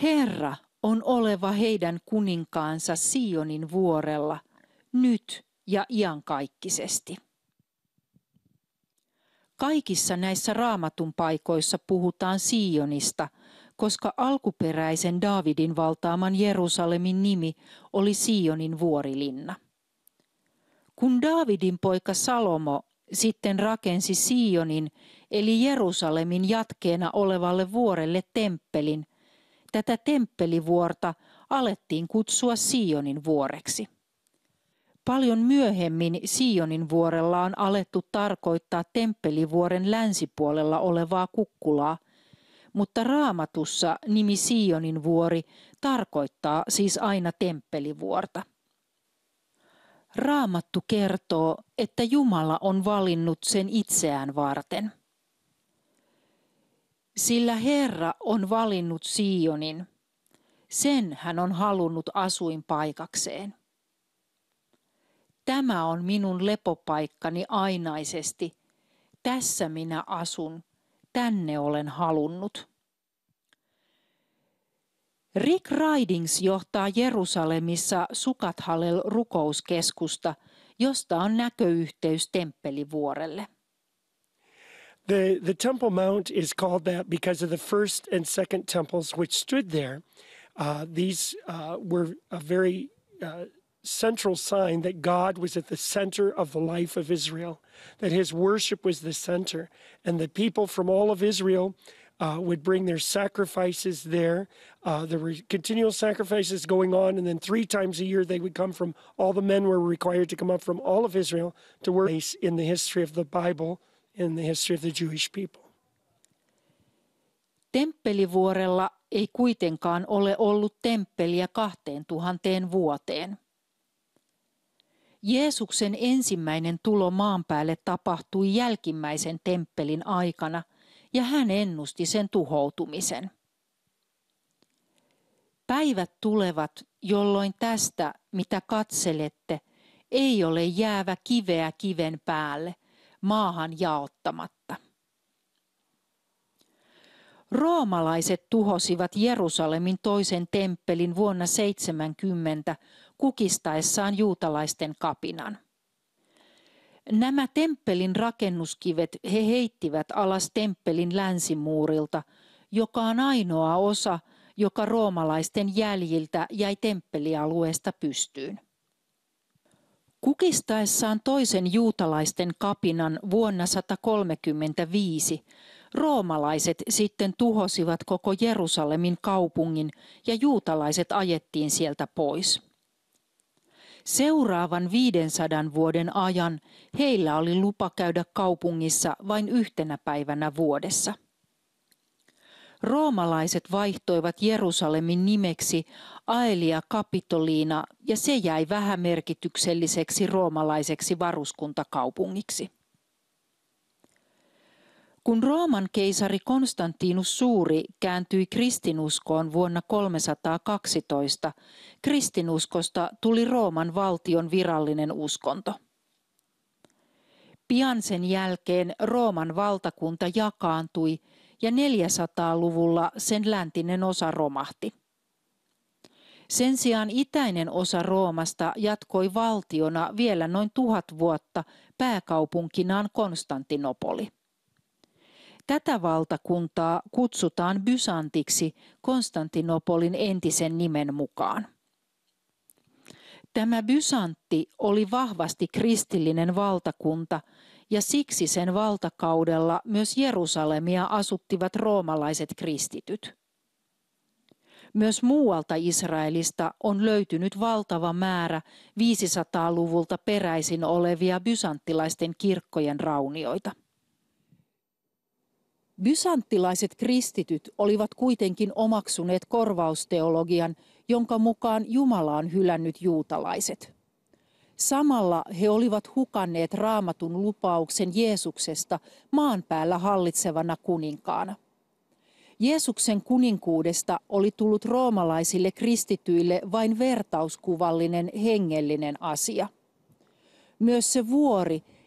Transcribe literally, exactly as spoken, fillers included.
Herra on oleva heidän kuninkaansa Sionin vuorella, nyt ja iankaikkisesti. Kaikissa näissä raamatun paikoissa puhutaan Sionista, koska alkuperäisen Daavidin valtaaman Jerusalemin nimi oli Sionin vuorilinna. Kun Daavidin poika Salomo sitten rakensi Sionin eli Jerusalemin jatkeena olevalle vuorelle temppelin, tätä temppelivuorta alettiin kutsua Sionin vuoreksi. Paljon myöhemmin Sionin vuorella on alettu tarkoittaa temppelivuoren länsipuolella olevaa kukkulaa, mutta Raamatussa nimi Sionin vuori tarkoittaa siis aina temppelivuorta. Raamattu kertoo, että Jumala on valinnut sen itseään varten. Sillä Herra on valinnut Sionin, sen hän on halunnut asuinpaikakseen. Tämä on minun lepopaikkani ainaisesti, tässä minä asun, tänne olen halunnut. Rick Ridings johtaa Jerusalemissa Sukat Hallel-rukouskeskusta, josta on näköyhteys temppelivuorelle. The, the Temple Mount is called that because of the first and second temples which stood there. Uh, these uh, were a very uh, central sign that God was at the center of the life of Israel, that his worship was the center, and that people from all of Israel uh, would bring their sacrifices there. Uh, there were continual sacrifices going on, and then three times a year they would come from, all the men were required to come up from all of Israel to work in the history of the Bible, in the history of the Jewish people. Temppelivuorella ei kuitenkaan ole ollut temppeliä kahteen tuhanteen vuoteen. Jeesuksen ensimmäinen tulo maan päälle tapahtui jälkimmäisen temppelin aikana, ja hän ennusti sen tuhoutumisen. Päivät tulevat, jolloin tästä, mitä katselette, ei ole jäävä kiveä kiven päälle, maahan jaottamatta. Roomalaiset tuhosivat Jerusalemin toisen temppelin vuonna seitsemänkymmentä kukistaessaan juutalaisten kapinan. Nämä temppelin rakennuskivet he heittivät alas temppelin länsimuurilta, joka on ainoa osa, joka roomalaisten jäljiltä jäi temppelialueesta pystyyn. Kukistaessaan toisen juutalaisten kapinan vuonna sata kolmekymmentäviisi roomalaiset sitten tuhosivat koko Jerusalemin kaupungin ja juutalaiset ajettiin sieltä pois. Seuraavan viidensadan vuoden ajan heillä oli lupa käydä kaupungissa vain yhtenä päivänä vuodessa. Roomalaiset vaihtoivat Jerusalemin nimeksi Aelia Capitolina ja se jäi vähämerkitykselliseksi roomalaiseksi varuskuntakaupungiksi. Kun Rooman keisari Konstantinus Suuri kääntyi kristinuskoon vuonna kolmesataakaksitoista, kristinuskosta tuli Rooman valtion virallinen uskonto. Pian sen jälkeen Rooman valtakunta jakaantui ja neljäsataaluvulla sen läntinen osa romahti. Sen sijaan itäinen osa Roomasta jatkoi valtiona vielä noin tuhat vuotta pääkaupunkinaan Konstantinopoli. Tätä valtakuntaa kutsutaan Bysantiksi Konstantinopolin entisen nimen mukaan. Tämä Bysantti oli vahvasti kristillinen valtakunta ja siksi sen valtakaudella myös Jerusalemia asuttivat roomalaiset kristityt. Myös muualta Israelista on löytynyt valtava määrä viisisataaluvulta peräisin olevia bysanttilaisten kirkkojen raunioita. Bysanttilaiset kristityt olivat kuitenkin omaksuneet korvausteologian, jonka mukaan Jumala on hylännyt juutalaiset. Samalla he olivat hukanneet Raamatun lupauksen Jeesuksesta maan päällä hallitsevana kuninkaana. Jeesuksen kuninkuudesta oli tullut roomalaisille kristityille vain vertauskuvallinen hengellinen asia. Myös se vuori,